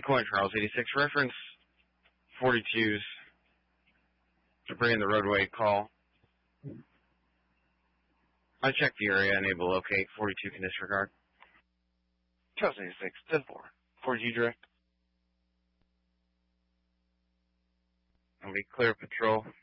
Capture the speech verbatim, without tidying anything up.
Coin Charles eighty-six, reference forty-two's debris in the roadway call. I checked the area, unable to locate. forty-two can disregard. Charles eighty-six, ten four. forty-two direct. I'll be clear patrol.